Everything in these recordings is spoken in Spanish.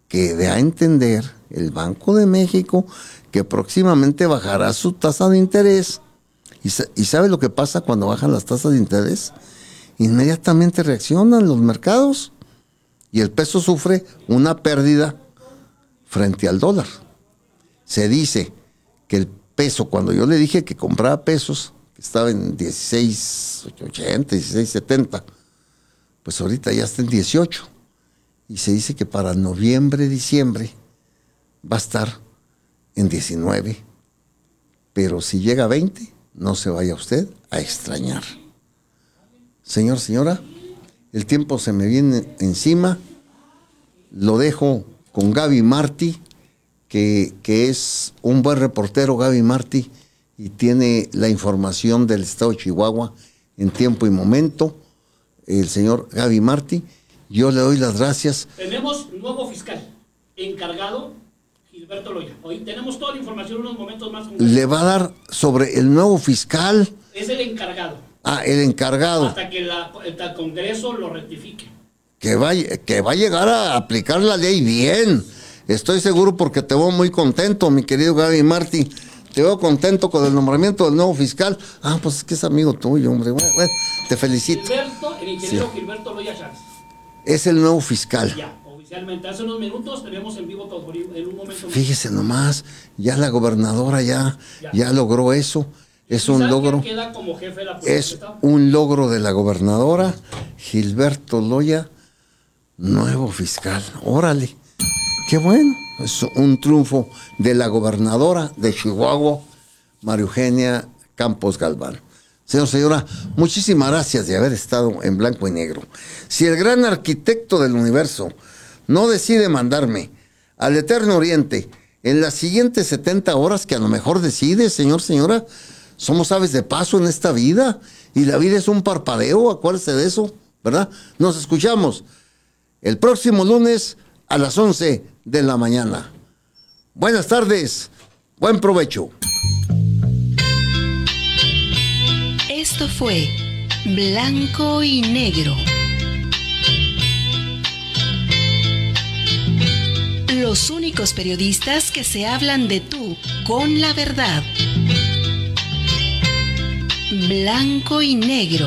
que dé a entender el Banco de México que próximamente bajará su tasa de interés. ¿Y sabe lo que pasa cuando bajan las tasas de interés? Inmediatamente reaccionan los mercados y el peso sufre una pérdida frente al dólar. Se dice que el peso, cuando yo le dije que compraba pesos, que estaba en 16.80, 16.70, pues ahorita ya está en 18. Y se dice que para noviembre, diciembre va a estar en 19. Pero si llega a 20, no se vaya usted a extrañar. Señor, señora, el tiempo se me viene encima. Lo dejo con Gaby Martí, que es un buen reportero, Gaby Martí, y tiene la información del estado de Chihuahua en tiempo y momento. El señor Gaby Martí, yo le doy las gracias. Tenemos nuevo fiscal encargado, Gilberto Loya. Hoy tenemos toda la información unos momentos más. Le va a dar sobre el nuevo fiscal. Es el encargado. Ah, el encargado. Hasta que el Congreso lo rectifique. Que va a llegar a aplicar la ley bien. Estoy seguro porque te veo muy contento, mi querido Gaby Martí. Te veo contento con el nombramiento del nuevo fiscal. Ah, pues es que es amigo tuyo, hombre. Bueno, te felicito. El ingeniero Gilberto Loya Chávez. Es el nuevo fiscal. Ya, oficialmente. Hace unos minutos tenemos en vivo todo en un momento. Fíjese nomás, ya la gobernadora ya logró eso. Es un logro. Queda como jefe de la policía. Es un logro de la gobernadora Gilberto Loya, nuevo fiscal. Órale, qué bueno. Es un triunfo de la gobernadora de Chihuahua, María Eugenia Campos Galván. Señor, señora, muchísimas gracias de haber estado en Blanco y Negro. Si el gran arquitecto del universo no decide mandarme al Eterno Oriente en las siguientes 70 horas, que a lo mejor decide, señor, señora, somos aves de paso en esta vida y la vida es un parpadeo, acuérdese de eso, ¿verdad? Nos escuchamos el próximo lunes a las 11 de la mañana. Buenas tardes, buen provecho. Esto fue Blanco y Negro. Los únicos periodistas que se hablan de tú con la verdad. Blanco y Negro.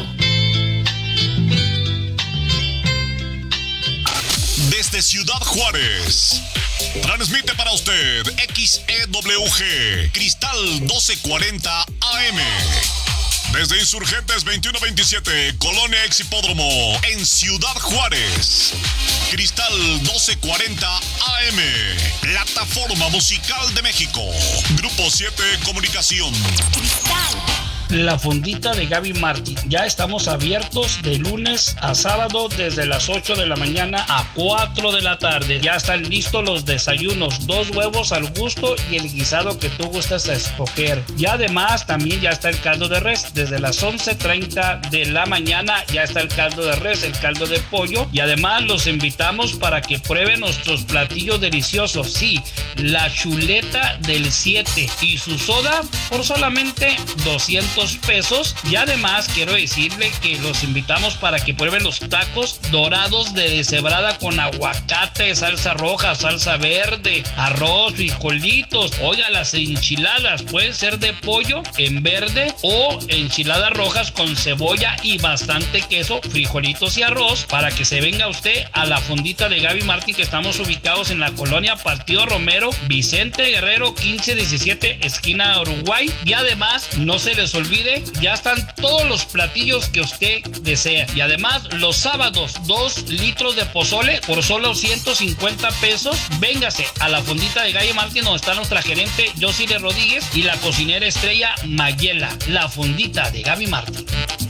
Desde Ciudad Juárez, transmite para usted XEWG Cristal 1240 AM. Desde Insurgentes 2127, Colonia Exhipódromo, en Ciudad Juárez. Cristal 1240 AM, Plataforma Musical de México. Grupo 7 Comunicación. La Fondita de Gaby Martí. Ya estamos abiertos de lunes a sábado desde las 8 de la mañana a 4 de la tarde. Ya están listos los desayunos, 2 huevos al gusto y el guisado que tú gustas a escoger. Y además también ya está el caldo de res. Desde las 11:30 de la mañana ya está el caldo de res, el caldo de pollo. Y además los invitamos para que prueben nuestros platillos deliciosos. Sí, la chuleta del 7 y su soda por solamente 200 pesos. Y además quiero decirle que los invitamos para que prueben los tacos dorados de deshebrada con aguacate, salsa roja, salsa verde, arroz, frijolitos. Oiga, las enchiladas pueden ser de pollo en verde o enchiladas rojas con cebolla y bastante queso, frijolitos y arroz, para que se venga usted a la Fondita de Gaby Martí, que estamos ubicados en la colonia Partido Romero, Vicente Guerrero 1517, esquina Uruguay. Y además no se les olvide, ya están todos los platillos que usted desea. Y además los sábados 2 litros de pozole por solo 150 pesos. Véngase a la Fondita de Gaby Martí, donde está nuestra gerente Yosile Rodríguez y la cocinera estrella Mayela. La Fondita de Gaby Martí.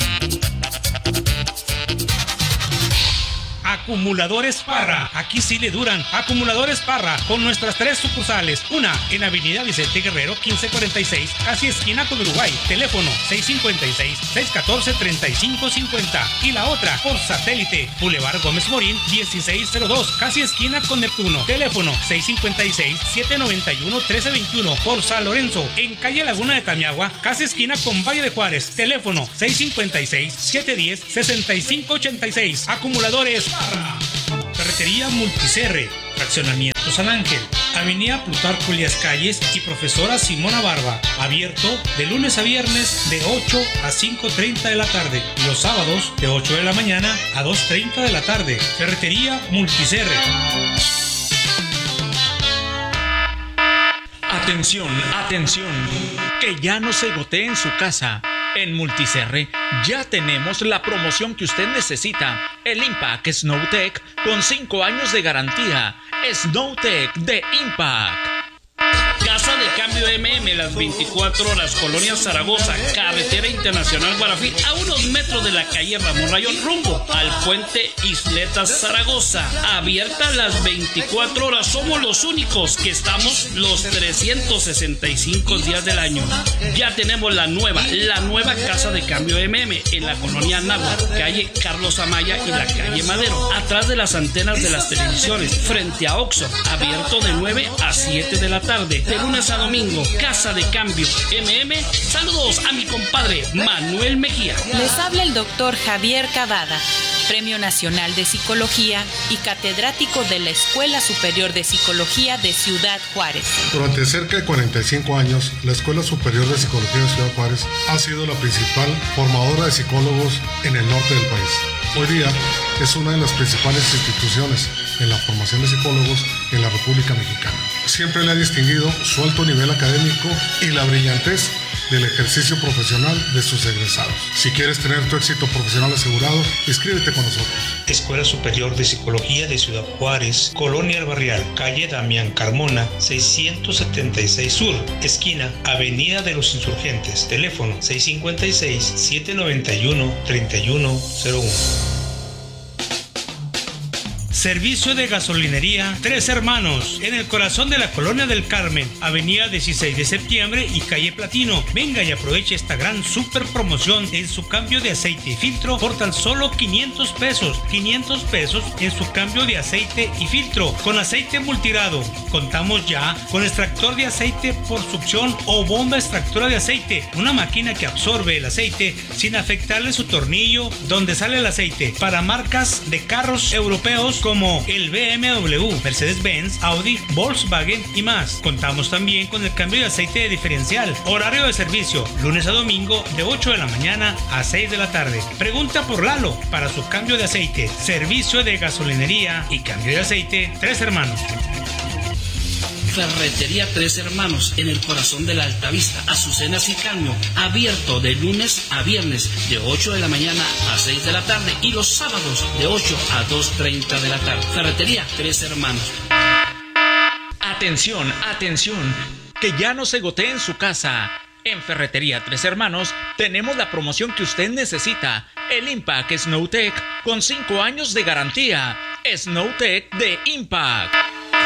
Acumuladores Parra, aquí sí le duran. Acumuladores Parra, con nuestras 3 sucursales. Una en Avenida Vicente Guerrero 1546, casi esquina con Uruguay. Teléfono 656-614-3550. Y la otra por satélite, Boulevard Gómez Morín 1602, casi esquina con Neptuno. Teléfono 656-791-1321. Por San Lorenzo, en calle Laguna de Tamiagua, casi esquina con Valle de Juárez. Teléfono 656-710-6586. Acumuladores Parra. Ferretería Multicerre. Fraccionamiento San Ángel, Avenida Plutarco Elías Calles y Profesora Simona Barba, abierto de lunes a viernes de 8 a 5:30 de la tarde y los sábados de 8 de la mañana a 2:30 de la tarde. Ferretería Multiserre. Atención, atención, que ya no se gotee en su casa. En Multiserre ya tenemos la promoción que usted necesita. El Impact Snowtech con 5 años de garantía. Snowtech de Impact. Casa de Cambio MM, las 24 horas, Colonia Zaragoza, Carretera Internacional Guarafil, a unos metros de la calle Ramón Rayón, rumbo al puente Isletas Zaragoza. Abierta las 24 horas, somos los únicos que estamos los 365 días del año. Ya tenemos la nueva Casa de Cambio MM en la Colonia Náhuatl, calle Carlos Amaya y la calle Madero, atrás de las antenas de las televisiones, frente a Oxxo, abierto de 9 a 7 de la tarde. De lunes a domingo, Casa de Cambio MM. Saludos a mi compadre Manuel Mejía. Les habla el doctor Javier Cavada, Premio Nacional de Psicología y catedrático de la Escuela Superior de Psicología de Ciudad Juárez. Durante cerca de 45 años, la Escuela Superior de Psicología de Ciudad Juárez ha sido la principal formadora de psicólogos en el norte del país. Hoy día es una de las principales instituciones en la formación de psicólogos en la República Mexicana. Siempre le ha distinguido su alto nivel académico y la brillantez del ejercicio profesional de sus egresados. Si quieres tener tu éxito profesional asegurado, inscríbete con nosotros. Escuela Superior de Psicología de Ciudad Juárez, Colonia El Barrial, calle Damián Carmona, 676 Sur, esquina Avenida de los Insurgentes, teléfono 656-791-3101. Servicio de gasolinería Tres Hermanos, en el corazón de la Colonia del Carmen, avenida 16 de septiembre y calle Platino. Venga y aproveche esta gran super promoción en su cambio de aceite y filtro por tan solo 500 pesos. 500 pesos en su cambio de aceite y filtro con aceite multirado. Contamos ya con extractor de aceite por succión o bomba extractora de aceite, una máquina que absorbe el aceite sin afectarle su tornillo donde sale el aceite, para marcas de carros europeos como el BMW, Mercedes-Benz, Audi, Volkswagen y más. Contamos también con el cambio de aceite de diferencial. Horario de servicio, lunes a domingo de 8 de la mañana a 6 de la tarde. Pregunta por Lalo para su cambio de aceite. Servicio de gasolinería y cambio de aceite Tres Hermanos. Ferretería Tres Hermanos, en el corazón de la Altavista, Azucenas y Caño, abierto de lunes a viernes de 8 de la mañana a 6 de la tarde y los sábados de 8 a 2:30 de la tarde. Ferretería Tres Hermanos. Atención, atención, que ya no se gotee en su casa. En Ferretería Tres Hermanos tenemos la promoción que usted necesita. El Impact Snowtech con 5 años de garantía. Snowtech de Impact.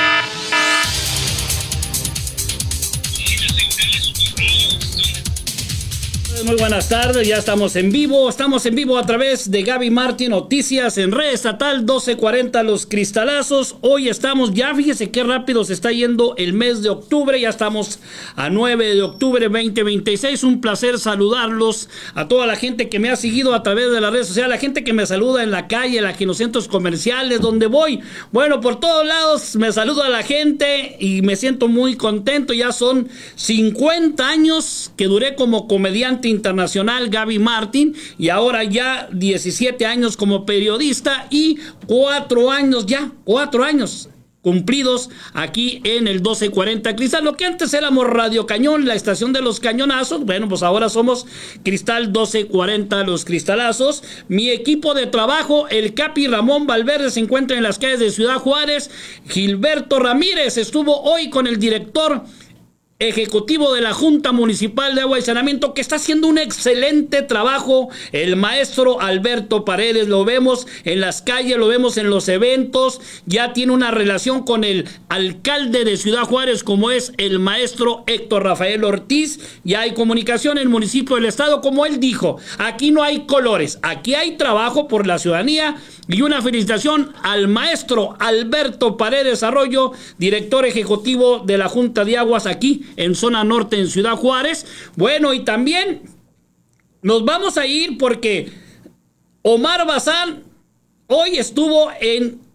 Muy buenas tardes, ya estamos en vivo a través de Gaby Martín Noticias en Red Estatal 1240 Los Cristalazos. Hoy estamos, ya fíjese qué rápido se está yendo el mes de octubre, ya estamos a 9 de octubre 2026, un placer saludarlos a toda la gente que me ha seguido a través de las redes sociales, la gente que me saluda en la calle, en los centros comerciales, donde voy, bueno, por todos lados me saluda la gente y me siento muy contento. Ya son 50 años que duré como comediante internacional, Gaby Martín, y ahora ya 17 años como periodista y 4 años cumplidos aquí en el 1240 Cristal, lo que antes éramos Radio Cañón, la estación de los cañonazos. Bueno, pues ahora somos Cristal 1240 Los Cristalazos. Mi equipo de trabajo, el Capi Ramón Valverde, se encuentra en las calles de Ciudad Juárez. Gilberto Ramírez estuvo hoy con el director ejecutivo de la Junta Municipal de Agua y Saneamiento, que está haciendo un excelente trabajo, el maestro Alberto Paredes. Lo vemos en las calles, lo vemos en los eventos, ya tiene una relación con el alcalde de Ciudad Juárez, como es el maestro Héctor Rafael Ortiz. Ya hay comunicación en el municipio del estado, como él dijo, aquí no hay colores, aquí hay trabajo por la ciudadanía. Y una felicitación al maestro Alberto Paredes Arroyo, director ejecutivo de la Junta de Aguas aquí en zona norte en Ciudad Juárez. Bueno, y también nos vamos a ir porque Omar Bazán hoy estuvo en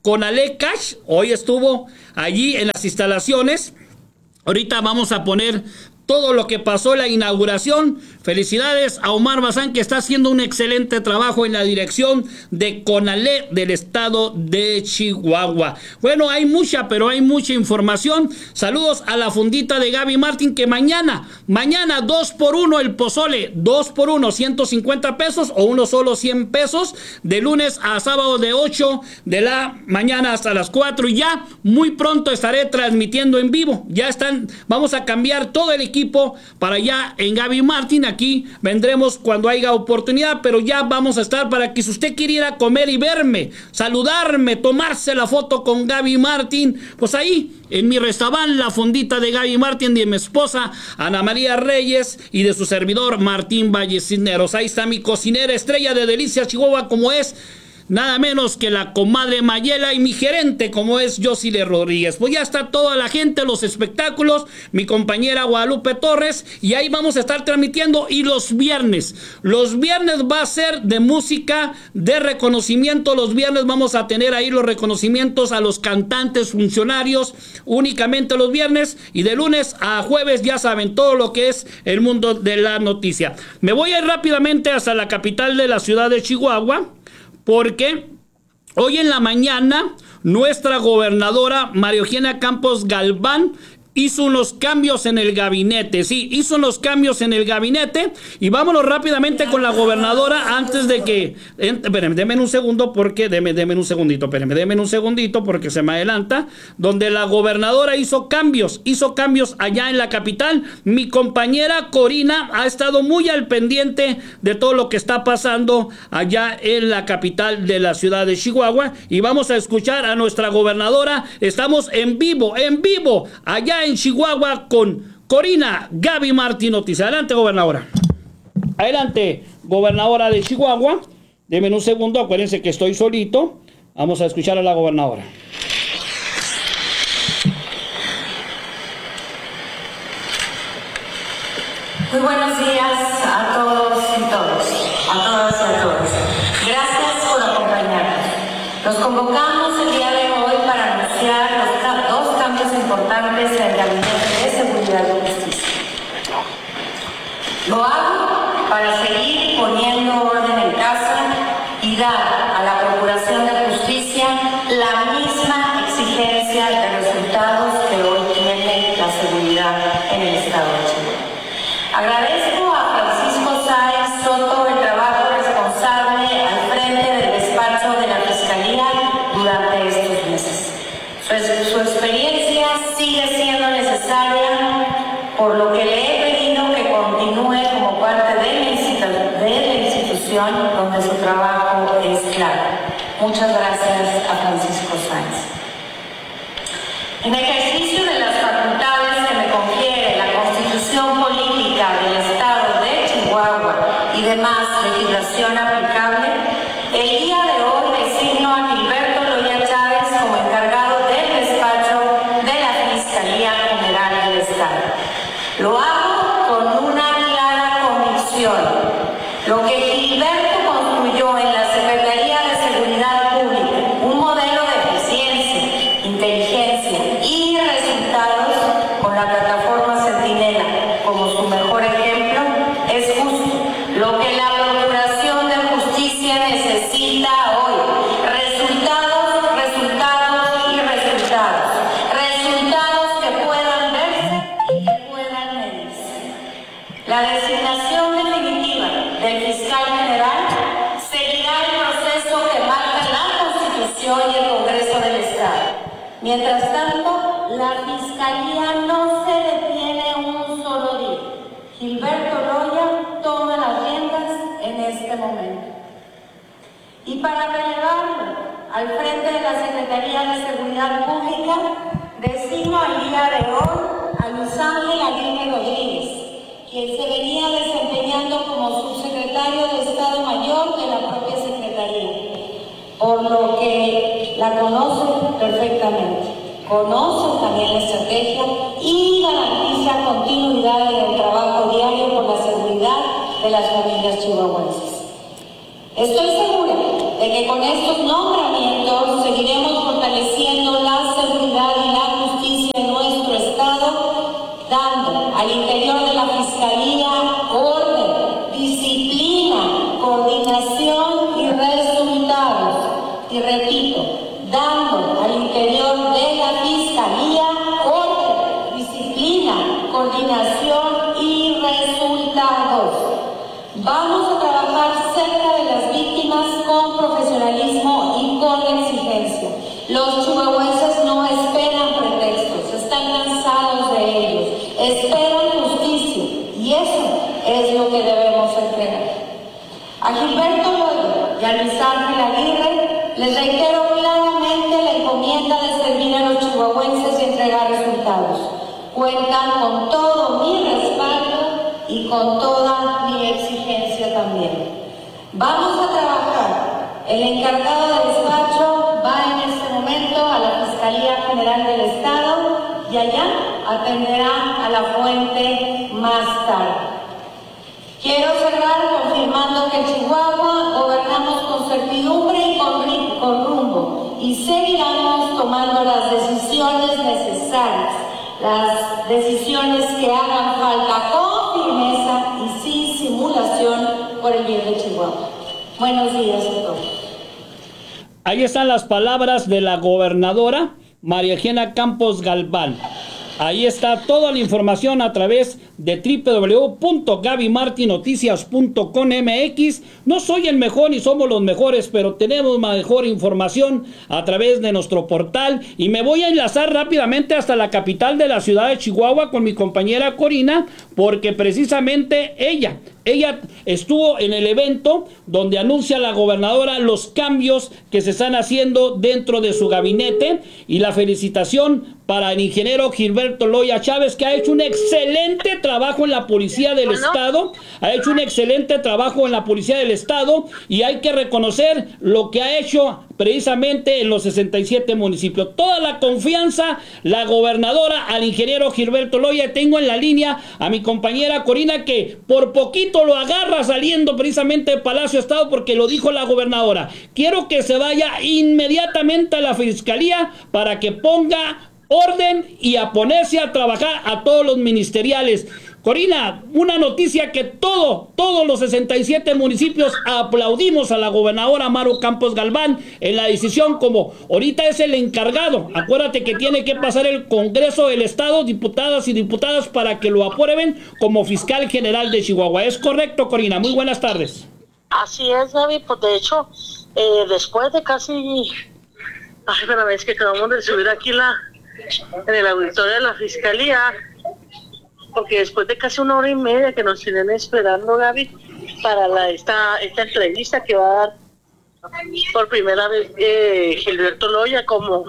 Conalé Cash, hoy estuvo allí en las instalaciones. Ahorita vamos a poner todo lo que pasó en la inauguración. Felicidades a Omar Bazán, que está haciendo un excelente trabajo en la dirección de Conalé del estado de Chihuahua. Bueno, hay mucha información. Saludos a la fundita de Gaby Martín, que mañana 2x1 el pozole, 2x1, 150 pesos o uno solo 100 pesos, de lunes a sábado de 8 de la mañana hasta las 4, y ya muy pronto estaré transmitiendo en vivo. Vamos a cambiar todo el equipo para allá en Gaby Martín. Aquí vendremos cuando haya oportunidad, pero ya vamos a estar para que si usted quiere ir a comer y verme, saludarme, tomarse la foto con Gaby Martín, pues ahí en mi restaurante, la fondita de Gaby Martín, de mi esposa Ana María Reyes y de su servidor Martín Valles Cisneros. Ahí está mi cocinera estrella de Delicias Chihuahua, como es nada menos que la comadre Mayela, y mi gerente, como es Josile Rodríguez. Pues ya está toda la gente, los espectáculos, mi compañera Guadalupe Torres, y ahí vamos a estar transmitiendo. Y los viernes va a ser de música de reconocimiento. Los viernes vamos a tener ahí los reconocimientos a los cantantes, funcionarios, únicamente los viernes, y de lunes a jueves ya saben todo lo que es el mundo de la noticia. Me voy a ir rápidamente hasta la capital de la ciudad de Chihuahua, porque hoy en la mañana nuestra gobernadora María Eugenia Campos Galván hizo unos cambios en el gabinete. Sí, hizo unos cambios en el gabinete. Y vámonos rápidamente con la gobernadora antes de que... Espérenme, denme un segundito porque se me adelanta. Donde la gobernadora hizo cambios allá en la capital. Mi compañera Corina ha estado muy al pendiente de todo lo que está pasando allá en la capital de la ciudad de Chihuahua. Y vamos a escuchar a nuestra gobernadora. Estamos en vivo, allá en Chihuahua con Corina Gaby Martín Noticias. Adelante, gobernadora. Adelante, gobernadora de Chihuahua. Denme un segundo, acuérdense que estoy solito. Vamos a escuchar a la gobernadora. Muy buenos días a todos y todas. Gracias por acompañarnos. Nos convocamos el día de hoy para anunciar los dos cambios importantes en el Gabinete de Seguridad y Justicia. Lo hago para seguir poniendo orden en casa y dar a la Procuración de Justicia la misma exigencia de resultados que hoy tiene la seguridad en el estado de Chihuahua. Agradezco a Francisco Sáenz Soto el trabajo responsable al frente del despacho de la Fiscalía durante estos meses. Su experiencia sigue siendo necesaria, por lo que le he pedido que continúe como parte de la institución donde su trabajo es claro. Muchas gracias a Francisco Sáenz. En ejercicio de las facultades que me confiere la Constitución Política del Estado de Chihuahua y demás legislación aplicable, el día de hoy designo a Gilberto Loya Chávez como encargado del despacho de la Fiscalía General del Estado. Lo hago con una clara convicción. Lo que Gilberto construyó en la Secretaría de Seguridad Pública, un modelo de eficiencia, inteligencia y resultados con la plataforma Centinela como su mejor ejemplo, es justo lo que la Procuración de Justicia necesita hoy. Resultados que puedan verse y que puedan medirse. La designación definitiva del fiscal general seguirá el proceso que marca la Constitución y el Congreso del Estado. Mientras tanto, la Fiscalía no se detiene un solo día. Gilberto Loya toma las riendas en este momento. Y para relevarlo al frente de la Secretaría de Seguridad Pública, designo al día de hoy a Luis Ángel Aguirre Rodríguez, quien se venía desempeñando como subsecretario de Estado Mayor de la propia Secretaría, por lo que la conoce perfectamente. Conoce también la estrategia y garantiza continuidad en el trabajo diario por la seguridad de las familias chihuahuenses. Estoy segura de que con estos nombramientos seguiremos fortaleciendo la seguridad y la justicia en nuestro estado, dando al interior de la Fiscalía orden, disciplina, coordinación y resultados. Y repito, dando al interior de la Fiscalía orden, disciplina, coordinación y resultados. Vamos a trabajar cerca de las víctimas con profesionalismo y con exigencia. Los chihuahuenses no esperan pretextos, están cansados de ellos, esperan justicia y eso es lo que debemos entregar. A Gilberto Loya y a Luis Ángel Aguirre les reitero claramente la encomienda de servir a los chihuahuenses y entregar resultados. Cuentan con todo mi respaldo y con toda mi exigencia también. Vamos a trabajar. El encargado de despacho va en este momento a la Fiscalía General del Estado y allá atenderá a la fuente más tarde. Quiero cerrar confirmando que en Chihuahua gobernamos con certidumbre y con rumbo y seguiremos tomando las decisiones necesarias, las decisiones que hagan falta con firmeza y sin simulación por el bien de Chihuahua. Buenos días a todos. Ahí están las palabras de la gobernadora María Eugenia Campos Galván. Ahí está toda la información a través de www.gabymartinoticias.com.mx. No soy el mejor ni somos los mejores, pero tenemos mejor información a través de nuestro portal. Y me voy a enlazar rápidamente hasta la capital de la ciudad de Chihuahua con mi compañera Corina, porque precisamente ella estuvo en el evento donde anuncia la gobernadora los cambios que se están haciendo dentro de su gabinete, y la felicitación para el ingeniero Gilberto Loya Chávez, que ha hecho un excelente trabajo en la Policía del Estado, y hay que reconocer lo que ha hecho precisamente en los 67 municipios. Toda la confianza, la gobernadora al ingeniero Gilberto Loya. Tengo en la línea a mi compañera Corina, que por poquito lo agarra saliendo precisamente de Palacio Estado, porque lo dijo la gobernadora. Quiero que se vaya inmediatamente a la Fiscalía para que ponga orden y a ponerse a trabajar a todos los ministeriales. Corina, una noticia que todos los 67 municipios aplaudimos a la gobernadora Maru Campos Galván en la decisión, como ahorita es el encargado. Acuérdate que tiene que pasar el Congreso del Estado, diputadas y diputados, para que lo aprueben como fiscal general de Chihuahua. ¿Es correcto, Corina? Muy buenas tardes. Así es, Gaby. Pues de hecho, después de casi... es que acabamos de subir aquí en el auditorio de la Fiscalía, porque después de casi 1 hora y media que nos tienen esperando, Gaby, para esta entrevista que va a dar por primera vez Gilberto Loya como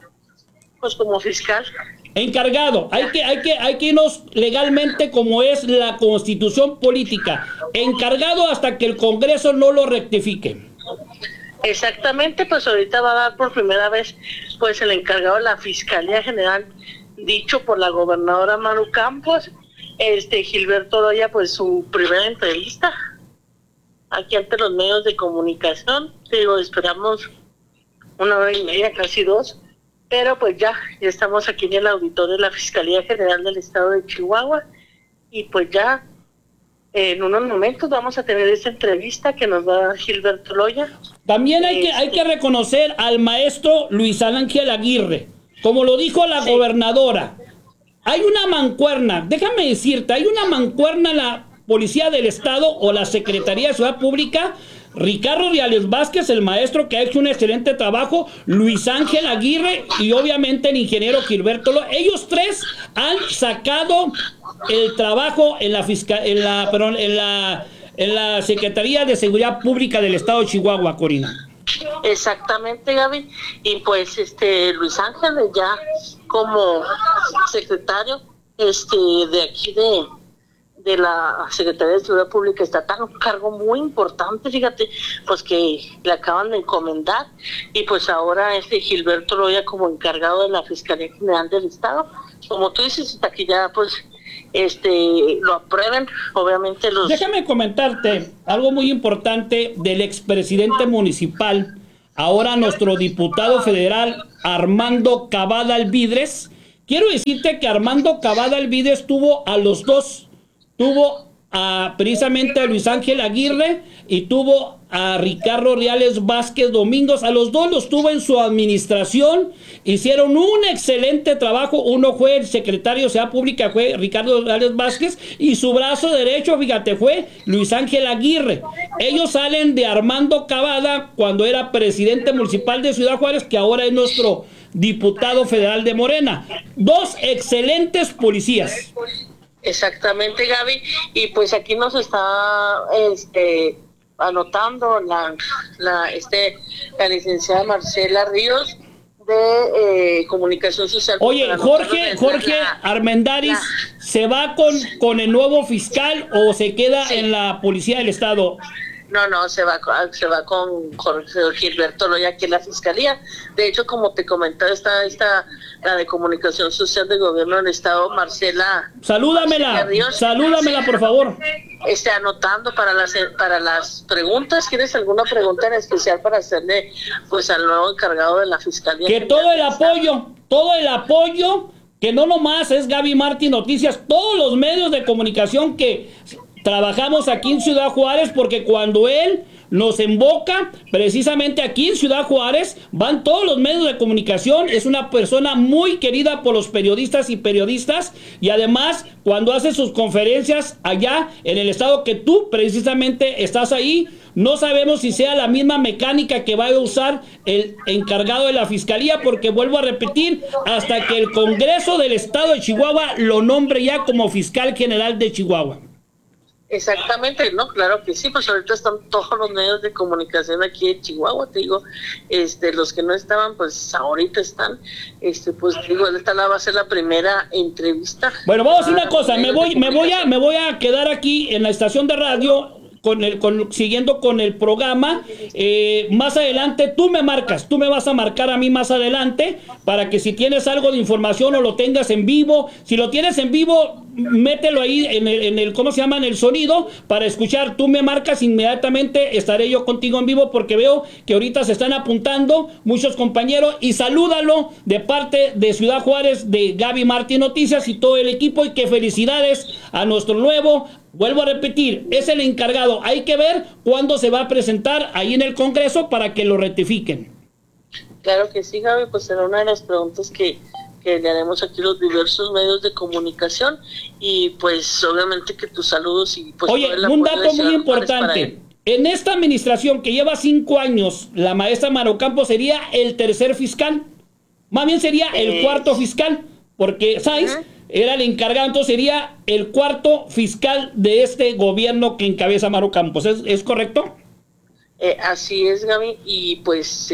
fiscal encargado. Hay que irnos legalmente como es la Constitución política. Encargado hasta que el Congreso no lo rectifique. Exactamente, pues ahorita va a dar por primera vez pues el encargado de la Fiscalía General, dicho por la gobernadora Maru Campos, Gilberto Loya, pues su primera entrevista aquí ante los medios de comunicación. Esperamos 1 hora y media, casi 2, pero pues ya estamos aquí en el auditorio de la Fiscalía General del Estado de Chihuahua, y pues ya en unos momentos vamos a tener esta entrevista que nos va a dar Gilberto Loya. También hay que reconocer al maestro Luis Ángel Aguirre, como lo dijo la gobernadora. Hay una mancuerna, déjame decirte, hay una mancuerna en la Policía del Estado o la Secretaría de Seguridad Pública. Ricardo Riales Vázquez, el maestro, que ha hecho un excelente trabajo, Luis Ángel Aguirre y obviamente el ingeniero Gilberto Loya. Ellos tres han sacado el trabajo en la Secretaría de Seguridad Pública del Estado de Chihuahua, Corina. Exactamente, Gaby. Y pues Luis Ángel ya como secretario de aquí de la Secretaría de Seguridad Pública está tan un cargo muy importante, fíjate, pues que le acaban de encomendar, y pues ahora Gilberto Loya como encargado de la Fiscalía General del Estado, como tú dices, hasta que ya pues lo aprueben, obviamente los... Déjame comentarte algo muy importante del expresidente municipal, ahora nuestro diputado federal Armando Cavada Alvidres. Quiero decirte que Armando Cavada Alvidres tuvo a los dos, tuvo precisamente a Luis Ángel Aguirre y tuvo a Ricardo Reales Vázquez Domingos. A los dos los tuvo en su administración, hicieron un excelente trabajo. Uno fue el secretario de Seguridad Pública, fue Ricardo Reales Vázquez, y su brazo derecho, fíjate, fue Luis Ángel Aguirre. Ellos salen de Armando Cavada cuando era presidente municipal de Ciudad Juárez, que ahora es nuestro diputado federal de Morena. Dos excelentes policías. Exactamente, Gaby, y pues aquí nos está anotando la licenciada Marcela Ríos de Comunicación Social. Oye, Jorge Armendáriz, ¿se va con el nuevo fiscal o se queda en la Policía del Estado? No, se va con Jorge Gilberto Loya aquí en la Fiscalía. De hecho, como te comentaba, está la de Comunicación Social del Gobierno del Estado, Marcela. Salúdamela, por favor. Anotando para las preguntas. ¿Quieres alguna pregunta en especial para hacerle pues al nuevo encargado de la Fiscalía? Que todo el apoyo, que no nomás es Gaby Martín Noticias, todos los medios de comunicación que trabajamos aquí en Ciudad Juárez, porque cuando él nos invoca, precisamente aquí en Ciudad Juárez, van todos los medios de comunicación. Es una persona muy querida por los periodistas y además cuando hace sus conferencias allá en el estado que tú precisamente estás ahí, no sabemos si sea la misma mecánica que va a usar el encargado de la Fiscalía, porque vuelvo a repetir, hasta que el Congreso del Estado de Chihuahua lo nombre ya como fiscal general de Chihuahua. Exactamente, no, claro que sí, pues ahorita están todos los medios de comunicación aquí en Chihuahua, te digo, los que no estaban, pues ahorita están, pues digo, esta va a ser la primera entrevista. Bueno, vamos a hacer una cosa, me voy a quedar aquí en la estación de radio siguiendo con el programa. Más adelante tú me vas a marcar a mí más adelante para que si tienes algo de información o lo tengas en vivo, si lo tienes en vivo, mételo ahí en el ¿cómo se llama? En el sonido para escuchar. Tú me marcas, inmediatamente estaré yo contigo en vivo, porque veo que ahorita se están apuntando muchos compañeros, y salúdalo de parte de Ciudad Juárez, de Gaby Martín Noticias y todo el equipo, y que felicidades a nuestro nuevo. Vuelvo a repetir, es el encargado. Hay que ver cuándo se va a presentar ahí en el Congreso para que lo rectifiquen. Claro que sí, Gaby, pues será una de las preguntas que le haremos aquí los diversos medios de comunicación, y pues obviamente que tus saludos y pues... Oye, un dato muy importante. En esta administración que lleva 5 años, la maestra Maru Campos sería el tercer fiscal. Más bien sería el cuarto fiscal, porque, ¿sabes? Era el encargado, entonces sería el cuarto fiscal de este gobierno que encabeza Maru Campos. ¿Es correcto? Así es, Gaby, y pues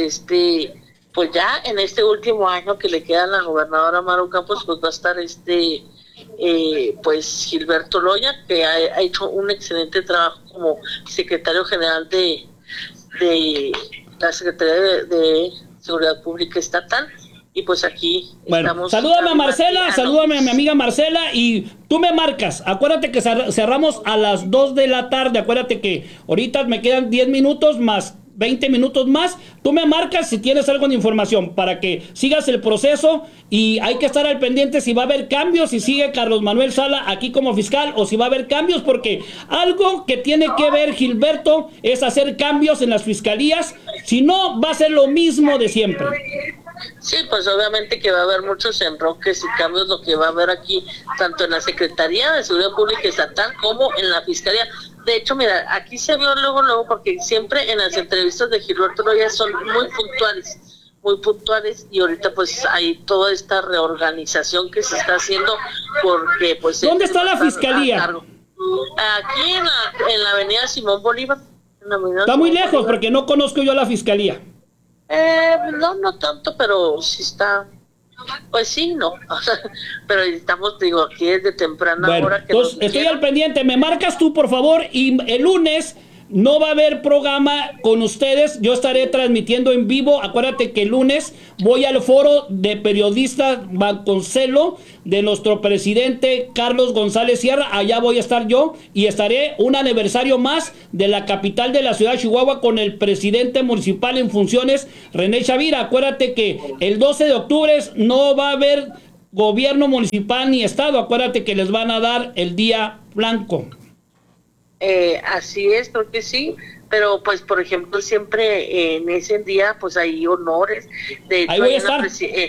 pues ya en este último año que le queda a la gobernadora Maru Campos, pues va a estar pues Gilberto Loya, que ha hecho un excelente trabajo como secretario general de la Secretaría de Seguridad Pública Estatal. Y pues aquí estamos. Salúdame a Marcela, salúdame a mi amiga Marcela, y tú me marcas. Acuérdate que cerramos a las 2 de la tarde. Acuérdate que ahorita me quedan 10 minutos más 20 minutos más. Tú me marcas si tienes algo de información para que sigas el proceso, y hay que estar al pendiente si va a haber cambios, si sigue Carlos Manuel Sala aquí como fiscal o si va a haber cambios, porque algo que tiene que ver Gilberto es hacer cambios en las fiscalías. Si no, va a ser lo mismo de siempre. Sí, pues obviamente que va a haber muchos enroques y cambios, lo que va a haber aquí, tanto en la Secretaría de Seguridad Pública Estatal como en la Fiscalía. De hecho, mira, aquí se vio luego, porque siempre en las entrevistas de Gilberto Loya son muy puntuales, y ahorita pues hay toda esta reorganización que se está haciendo, porque pues... ¿Dónde está la Fiscalía? Aquí en la avenida Simón Bolívar. Está muy lejos, porque no conozco yo la Fiscalía. No tanto, pero sí está, pues sí, no, pero estamos, digo, aquí desde temprana hora. Que entonces estoy al pendiente, me marcas tú por favor, y el lunes no va a haber programa con ustedes. Yo estaré transmitiendo en vivo. Acuérdate que el lunes voy al foro de periodistas Banconcelo de nuestro presidente Carlos González Sierra. Allá voy a estar yo y estaré un aniversario más de la capital de la ciudad de Chihuahua con el presidente municipal en funciones, René Chavira. Acuérdate que el 12 de octubre no va a haber gobierno municipal ni estado. Acuérdate que les van a dar el día blanco. Así es, creo que sí, pero pues por ejemplo siempre en ese día pues hay honores. De ahí voy a estar.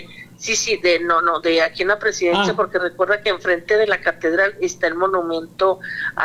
De aquí en la presidencia, porque recuerda que enfrente de la catedral está el monumento a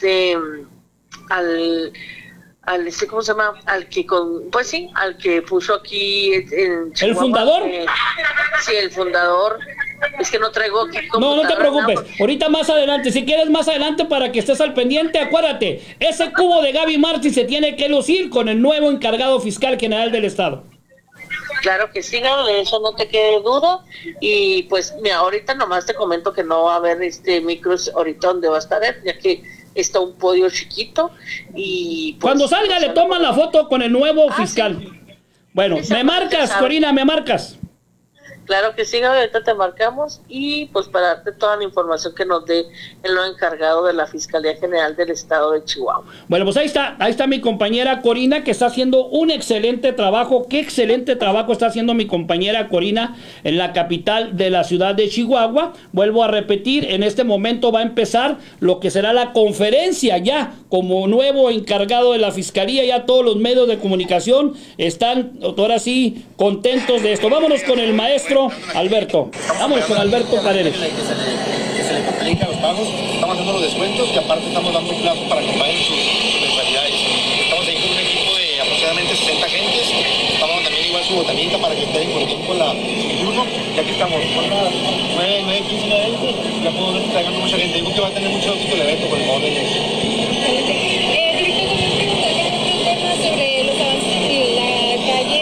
¿cómo se llama? Al que puso aquí en Chihuahua, ¿el fundador? Sí, el fundador. Es que no traigo aquí. No te preocupes. Ahorita más adelante, si quieres más adelante para que estés al pendiente, acuérdate, ese cubo de Gaby Martí se tiene que lucir con el nuevo encargado fiscal general del estado. Claro que sí, de eso no te quede duda. Y pues mira, ahorita nomás te comento que no va a haber micros ahorita donde va a estar él, ya que está un podio chiquito y pues, cuando salga le toman la foto con el nuevo fiscal. Sí. Bueno, me marcas, Corina, me marcas. Claro que sí, ahorita te marcamos y pues para darte toda la información que nos dé el nuevo encargado de la Fiscalía General del Estado de Chihuahua. Bueno, pues ahí está mi compañera Corina, que está haciendo un excelente trabajo. Qué excelente trabajo está haciendo mi compañera Corina en la capital de la ciudad de Chihuahua. Vuelvo a repetir, en este momento va a empezar lo que será la conferencia ya como nuevo encargado de la Fiscalía. Ya todos los medios de comunicación están ahora sí contentos de esto. Vámonos con el maestro Alberto. Vamos con Alberto Paredes. Que se le complican los pagos, estamos haciendo los descuentos y aparte estamos dando un plazo para que paguen sus mensualidades. Estamos ahí con un equipo de aproximadamente 60 agentes. Estamos también igual su botanita para que estén con tiempo su turno. Ya que estamos con las 9, 15, 20, ya podemos ver que está llegando mucha gente. Digo que va a tener mucho éxito el evento con el favor de Dios. Sobre los avances en la calle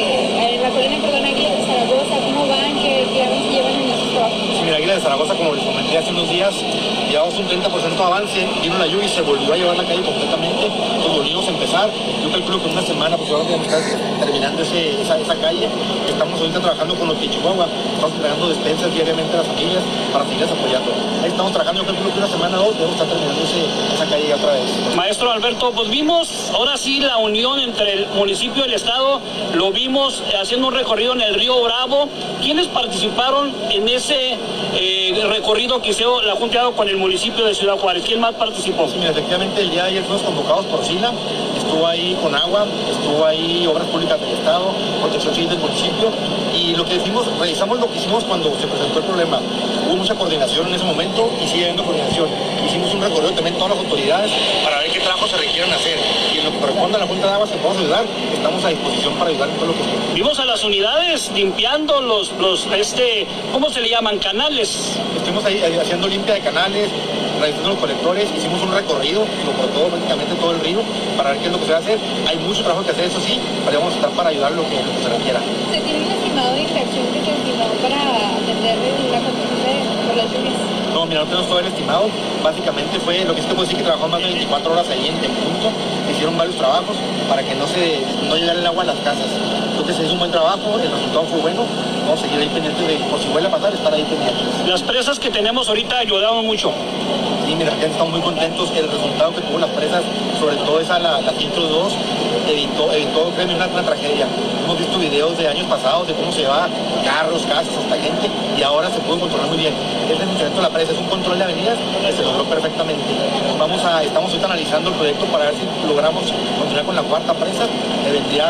la colonia Aguila de Zaragoza, ¿cómo van? ¿Qué avance llevan en esos trabajos? Sí, mira, Aguila de Zaragoza, como les comenté hace unos días, llevamos un 30% de avance, vino la lluvia y se volvió a llevar la calle completamente, pues volvimos a empezar. Yo calculo que en una semana pues ahora vamos a estar terminando esa calle. Estamos ahorita trabajando con los de Chihuahua, estamos entregando despensas diariamente a las familias para seguirles apoyando. Ahí estamos trabajando, yo calculo que una semana o dos debemos estar terminando esa calle otra vez. Maestro Alberto, pues vimos ahora sí la unión entre el municipio y el estado, lo vimos haciendo un recorrido en el río Bravo. ¿Quiénes participaron en ese recorrido que se la junteado con el municipio de Ciudad Juárez? ¿Quién más participó? Sí, mira, efectivamente el día de ayer fuimos convocados por SINA, estuvo ahí con agua, estuvo ahí Obras Públicas del Estado, Protección Civil del municipio, y lo que decimos, realizamos lo que hicimos cuando se presentó el problema. Hubo mucha coordinación en ese momento y sigue habiendo coordinación. Hicimos un recorrido también todas las autoridades para ver qué trabajos se requieren hacer, y en lo que corresponde a la Junta de Aguas que podamos ayudar, estamos a disposición para ayudar en todo lo que sea. Vimos a las unidades limpiando los ¿cómo se le llaman? Canales. Estuvimos ahí haciendo limpia de canales, realizando los colectores, hicimos un recorrido por todo, prácticamente todo el río, para ver qué es lo que se va a hacer. Hay mucho trabajo que hacer, eso sí, pero vamos a estar para ayudar lo que se requiera. ¿Se tiene un estimado de inversión que se estimó para atender la contingencia por las lluvias? No, mira, no tenemos todo el estimado. Básicamente fue, lo que sí te puedo decir, que trabajamos más de 24 horas ahí en punto. Hicieron varios trabajos para que no llegara el agua a las casas. Creo que se hizo un buen trabajo, el resultado fue bueno. Vamos a seguir ahí pendientes de, por si vuelve a pasar, estar ahí pendientes. Las presas que tenemos ahorita ayudaron mucho. Sí, mira, ya estamos muy contentos. El resultado que tuvo las presas, sobre todo esa, la Filtro 2, evitó créeme, una tragedia. Hemos visto videos de años pasados de cómo se lleva carros, casas, hasta gente, y ahora se pudo controlar muy bien. El funcionamiento de la presa es un control de avenidas que se logró perfectamente. Estamos ahorita analizando el proyecto para ver si logramos continuar con la cuarta presa, que vendría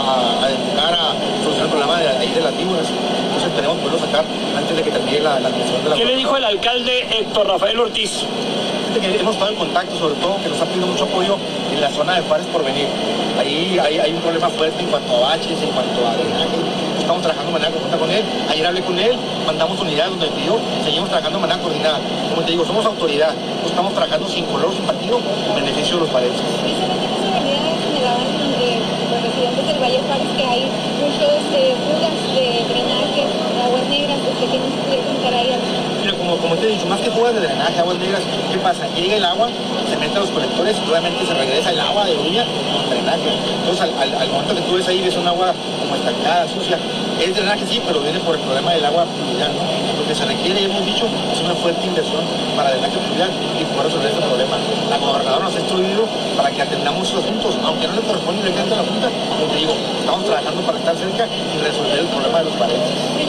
a enfocar a solucionar el problema de ahí de las víboras. Entonces tenemos que poderlo sacar antes de que termine la administración de la ¿Qué le dijo el alcalde Héctor Rafael Ortiz? Que hemos estado en contacto, sobre todo que nos ha pedido mucho apoyo en la zona de Juárez Porvenir. Ahí hay un problema fuerte en cuanto a baches, en cuanto a drenaje. Estamos trabajando de manera conjunta con él. Ayer hablé con él, mandamos unidades donde pidió, seguimos trabajando de manera coordinada. Como te digo, somos autoridad, estamos trabajando sin color, sin partido, en beneficio de los paredes. Los residentes del Valle Juárez que hay muchos fugas de drenaje, aguas negras, que tienen que contar ahí. Mira, como como te he dicho, más que fugas de drenaje, aguas negras, ¿qué pasa? Llega el agua, se mete a los colectores y obviamente se regresa el agua de orilla con drenaje. Entonces al momento que tú ves ahí, ves un agua como estancada, sucia. Es drenaje sí, pero viene por el problema del agua pluvial, ¿no? Lo que se requiere, hemos dicho, es una fuerte inversión para drenaje pluvial y poder resolver este problema. La gobernadora nos ha instruido para que atendamos esos asuntos, aunque no le corresponde directamente a la Junta, como te digo, estamos trabajando para estar cerca y resolver el problema de los paredes.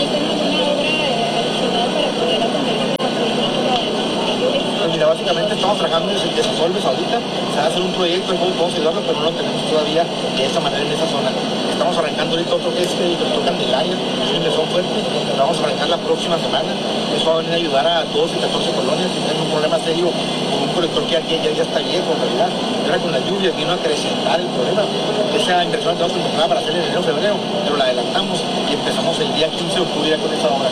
Pues mira, básicamente estamos trabajando en Desasolves ahorita, se va a hacer un proyecto en cómo podemos ayudarlo, pero no lo tenemos todavía de esa manera en esa zona. Estamos arrancando ahorita otro que es el doctor Candelaria, es una inversión fuerte, lo vamos a arrancar la próxima semana. Eso va a venir a ayudar a 12 y 14 colonias que tienen un problema serio con un colector que ya está viejo en realidad. Y ahora con las lluvias vino a acrecentar el problema. Esa inversión la tenemos convocada para hacer en enero o febrero, pero la adelantamos y empezamos el día 15 de octubre ya con esa obra.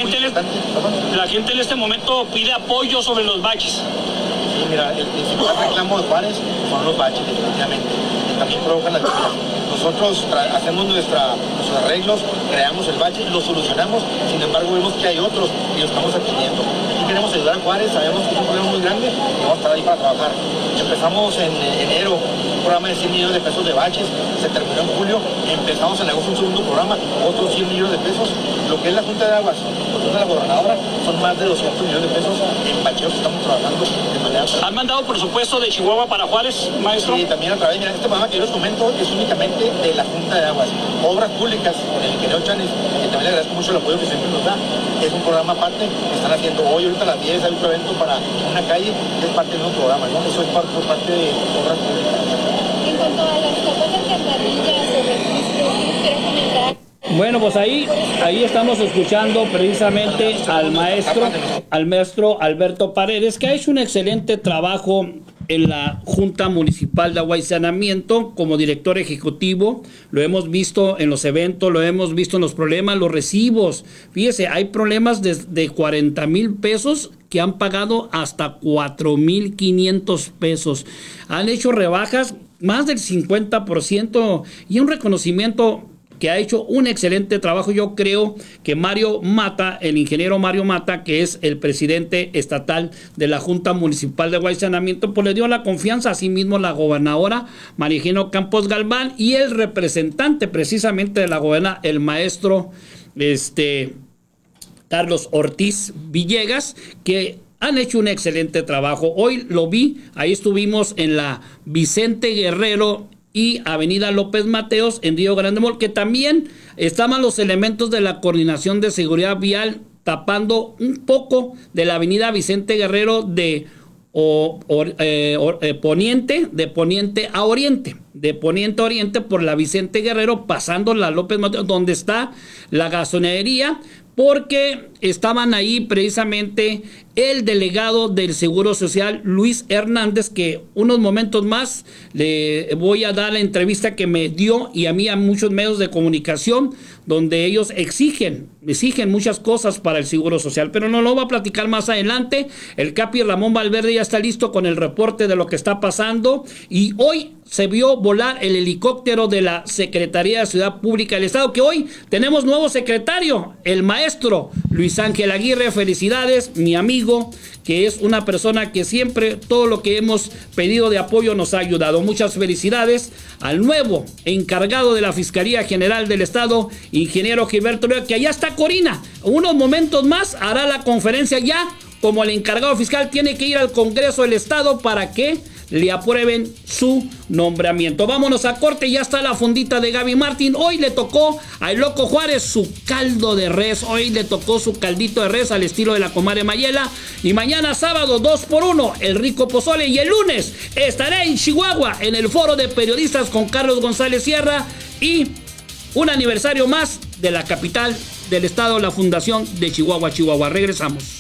La gente en este momento pide apoyo sobre los baches. Sí, mira, el principal reclamo de Juárez son los baches, definitivamente, que también provocan las lluvias. Nosotros hacemos nuestros arreglos, creamos el bache, lo solucionamos, sin embargo vemos que hay otros y lo estamos atendiendo. Aquí queremos ayudar a Juárez, sabemos que es un problema muy grande y vamos a estar ahí para trabajar. Empezamos en enero un programa de 100 millones de pesos de baches, se terminó en julio, empezamos en agosto un segundo programa, otros 100 millones de pesos. Lo que es la Junta de Aguas, lo que es la gobernadora, son más de 200 millones de pesos en bacheos que estamos trabajando de manera... ¿Han mandado presupuesto de Chihuahua para Juárez, maestro? Sí, también a través, mira, este programa que yo les comento es únicamente de la Junta de Aguas. Obras públicas, con el ingeniero Chanes, que también le agradezco mucho el apoyo que siempre nos da, es un programa aparte que están haciendo hoy, ahorita a las 10 hay un evento para una calle, que es parte de un programa, ¿no? Eso es por parte de obras públicas. En cuanto a las capas de alcantarillas, sobre el quiero comentar. Bueno, pues ahí estamos escuchando precisamente al maestro Alberto Paredes, que ha hecho un excelente trabajo en la Junta Municipal de Agua y Saneamiento como director ejecutivo. Lo hemos visto en los eventos, lo hemos visto en los problemas, los recibos. Fíjese, hay problemas desde 40,000 pesos que han pagado hasta 4,500 pesos. Han hecho rebajas más del 50% y un reconocimiento que ha hecho un excelente trabajo. Yo creo que Mario Mata, el ingeniero Mario Mata, que es el presidente estatal de la Junta Municipal de Agua y Saneamiento, pues le dio la confianza a sí mismo la gobernadora María Eugenia Campos Galván y el representante precisamente de la gobernadora, el maestro Carlos Ortiz Villegas, que han hecho un excelente trabajo. Hoy lo vi, ahí estuvimos en la Vicente Guerrero y Avenida López Mateos en Río Grande Mall, que también estaban los elementos de la Coordinación de Seguridad Vial tapando un poco de la Avenida Vicente Guerrero de poniente a oriente por la Vicente Guerrero, pasando la López Mateos, donde está la gasolinería, porque estaban ahí precisamente el delegado del Seguro Social, Luis Hernández, que unos momentos más le voy a dar la entrevista que me dio y a mí a muchos medios de comunicación, donde ellos exigen muchas cosas para el Seguro Social, pero no lo va a platicar más adelante. El Capi Ramón Valverde ya está listo con el reporte de lo que está pasando y hoy se vio volar el helicóptero de la Secretaría de Ciudad Pública del Estado, que hoy tenemos nuevo secretario, el maestro Luis Ángel Aguirre. Felicidades, mi amigo, que es una persona que siempre todo lo que hemos pedido de apoyo nos ha ayudado. Muchas felicidades al nuevo encargado de la Fiscalía General del Estado, ingeniero Gilberto León, que allá está Corina. Unos momentos más hará la conferencia ya, como el encargado fiscal tiene que ir al Congreso del Estado para que le aprueben su nombramiento. Vámonos a corte, ya está la fundita de Gaby Martín. Hoy le tocó al Loco Juárez su caldo de res, hoy le tocó su caldito de res al estilo de la comadre Mayela. Y mañana sábado 2x1 el rico pozole, y el lunes estaré en Chihuahua en el foro de periodistas con Carlos González Sierra y un aniversario más de la capital del estado, la fundación de Chihuahua. Regresamos.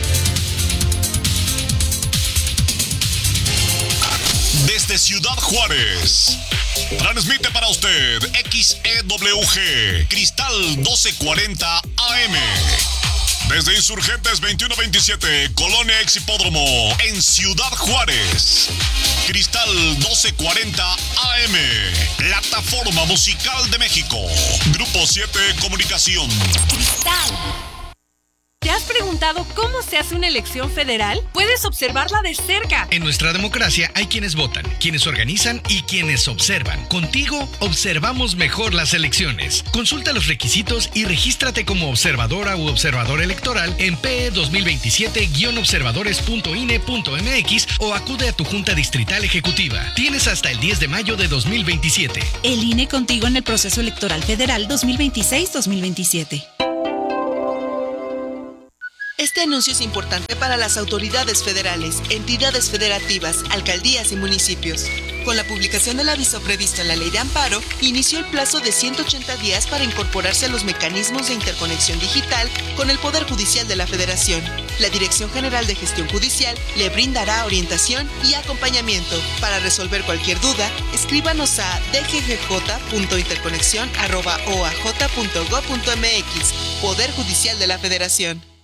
Desde Ciudad Juárez, transmite para usted XEWG Cristal 1240 AM. Desde Insurgentes 2127, Colonia Exhipódromo, en Ciudad Juárez. Cristal 1240 AM, plataforma musical de México. Grupo 7 Comunicación. Cristal. ¿Te has preguntado cómo se hace una elección federal? Puedes observarla de cerca. En nuestra democracia hay quienes votan, quienes organizan y quienes observan. Contigo observamos mejor las elecciones. Consulta los requisitos y regístrate como observadora u observador electoral en PE 2027-observadores.ine.mx o acude a tu Junta Distrital Ejecutiva. Tienes hasta el 10 de mayo de 2027. El INE contigo en el proceso electoral federal 2026-2027. Este anuncio es importante para las autoridades federales, entidades federativas, alcaldías y municipios. Con la publicación del aviso previsto en la Ley de Amparo, inició el plazo de 180 días para incorporarse a los mecanismos de interconexión digital con el Poder Judicial de la Federación. La Dirección General de Gestión Judicial le brindará orientación y acompañamiento. Para resolver cualquier duda, escríbanos a dggj.interconexión@oaj.gov.mx. Poder Judicial de la Federación.